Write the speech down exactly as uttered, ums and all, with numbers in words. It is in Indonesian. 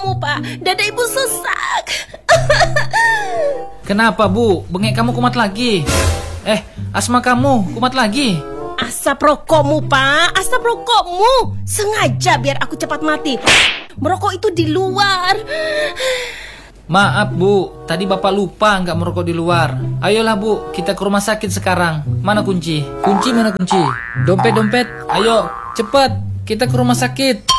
rokokmu, Pak. Dada ibu sesak. Kenapa, Bu? Bengek kamu kumat lagi? Eh, asma kamu kumat lagi? Asap rokokmu, Pak. Asap rokokmu. Sengaja biar aku cepat mati. Merokok itu di luar. Maaf, Bu. Tadi Bapak lupa nggak merokok di luar. Ayolah, Bu. Kita ke rumah sakit sekarang. Mana kunci? Kunci mana kunci? Dompet-dompet. Ayo, cepat. Kita ke rumah sakit.